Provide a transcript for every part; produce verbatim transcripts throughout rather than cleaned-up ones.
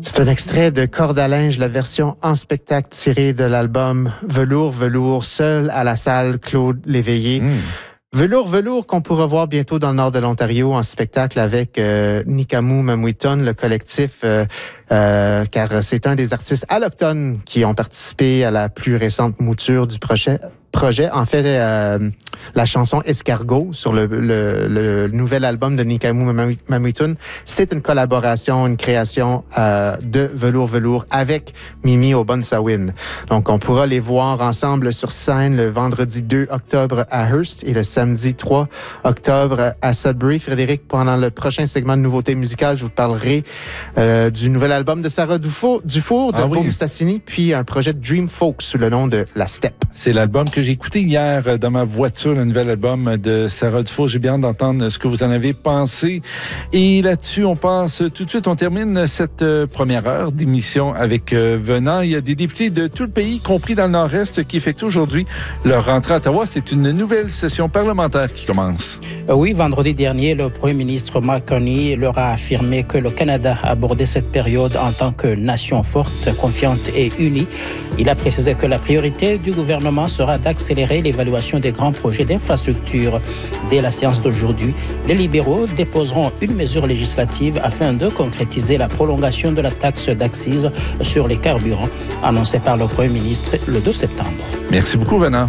C'est un extrait de Corde à linge, la version en spectacle tirée de l'album Velours, Velours, seul à la salle Claude Léveillé. Mmh. Velours, Velours qu'on pourra voir bientôt dans le nord de l'Ontario en spectacle avec euh, Nikamu Mamwiton, le collectif, euh, euh, car c'est un des artistes allochtones qui ont participé à la plus récente mouture du projet. projet. En fait, euh, la chanson Escargot sur le, le, le nouvel album de Nikamu Mamwiton, c'est une collaboration, une création euh, de Velours Velours avec Mimi Obonsawin. Donc, on pourra les voir ensemble sur scène le vendredi deux octobre à Hearst et le samedi trois octobre à Sudbury. Frédéric, pendant le prochain segment de nouveautés musicales, je vous parlerai euh, du nouvel album de Sarah Dufour, Dufour de ah oui. Boom Stassini, puis un projet de Dream Folk sous le nom de La Steppe. C'est l'album que j'ai écouté hier dans ma voiture, le nouvel album de Sarah Dufour. J'ai bien hâte d'entendre ce que vous en avez pensé. Et là-dessus, on passe tout de suite, on termine cette première heure d'émission avec Venant. Il y a des députés de tout le pays, y compris dans le Nord-Est, qui effectuent aujourd'hui leur rentrée à Ottawa. C'est une nouvelle session parlementaire qui commence. Oui, vendredi dernier, le premier ministre Mark Carney leur a affirmé que le Canada abordait cette période en tant que nation forte, confiante et unie. Il a précisé que la priorité du gouvernement sera d'accélérer l'évaluation des grands projets d'infrastructure. Dès la séance d'aujourd'hui, les libéraux déposeront une mesure législative afin de concrétiser la prolongation de la taxe d'accise sur les carburants, annoncée par le Premier ministre le deux septembre. Merci beaucoup, Venant.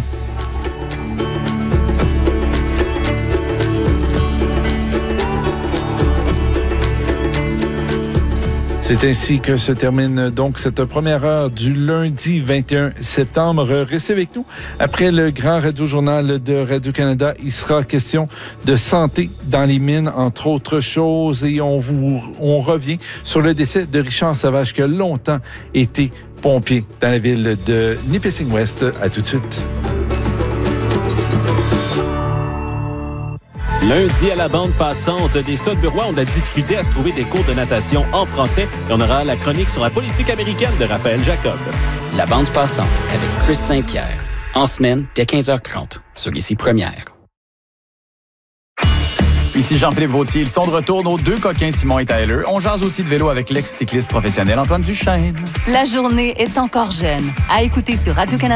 C'est ainsi que se termine donc cette première heure du lundi vingt et un septembre. Restez avec nous. Après le grand radio-journal de Radio-Canada, il sera question de santé dans les mines, entre autres choses. Et on, vous, on revient sur le décès de Richard Savage, qui a longtemps été pompier dans la ville de Nipissing-West. À tout de suite. Lundi, à la bande passante, des Sudburois ont de la difficulté à se trouver des cours de natation en français. Et on aura la chronique sur la politique américaine de Raphaël Jacob. La bande passante avec Chris Saint-Pierre. En semaine, dès quinze heures trente, sur Ici Première. Ici Jean-Philippe Vautier. Ils sont de retour, nos deux coquins Simon et Tyler. On jase aussi de vélo avec l'ex-cycliste professionnel Antoine Duchesne. La journée est encore jeune. À écouter sur Radio-Canada.